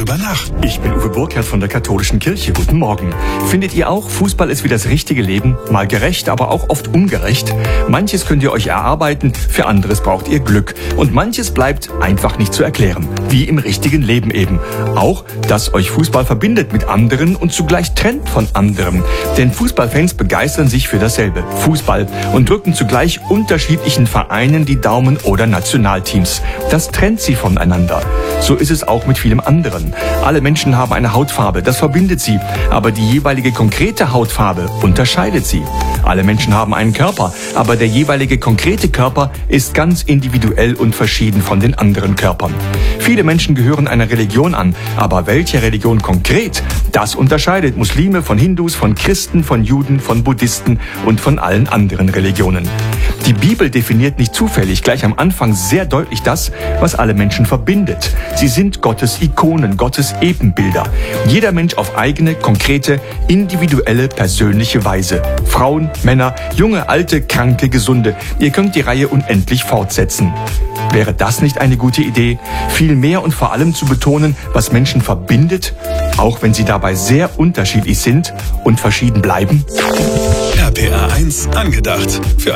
drüber nach. Ich bin Uwe Burkhardt von der Katholischen Kirche. Guten Morgen. Findet ihr auch, Fußball ist wie das richtige Leben? Mal gerecht, aber auch oft ungerecht. Manches könnt ihr euch erarbeiten, für anderes braucht ihr Glück. Und manches bleibt einfach nicht zu erklären. Wie im richtigen Leben eben. Auch, dass euch Fußball verbindet mit anderen und zugleich trennt von anderen. Denn Fußballfans begeistern sich für dasselbe, Fußball, und drücken zugleich unterschiedlichen Vereinen die Daumen oder Nationalteams. Das trennt sie voneinander. So ist es auch mit vielem anderen. Alle Menschen haben eine Hautfarbe, das verbindet sie, aber die jeweilige konkrete Hautfarbe unterscheidet sie. Alle Menschen haben einen Körper, aber der jeweilige konkrete Körper ist ganz individuell und verschieden von den anderen Körpern. Viele Menschen gehören einer Religion an, aber welche Religion konkret? Das unterscheidet Muslime von Hindus, von Christen, von Juden, von Buddhisten und von allen anderen Religionen. Die Bibel definiert nicht zufällig gleich am Anfang sehr deutlich das, was alle Menschen verbindet. Sie sind Gottes Ikonen, Gottes Ebenbilder. Jeder Mensch auf eigene, konkrete, individuelle, persönliche Weise. Frauen, Männer, junge, alte, kranke, gesunde. Ihr könnt die Reihe unendlich fortsetzen. Wäre das nicht eine gute Idee, viel mehr und vor allem zu betonen, was Menschen verbindet, auch wenn sie dabei sehr unterschiedlich sind und verschieden bleiben? RPR 1 angedacht. Für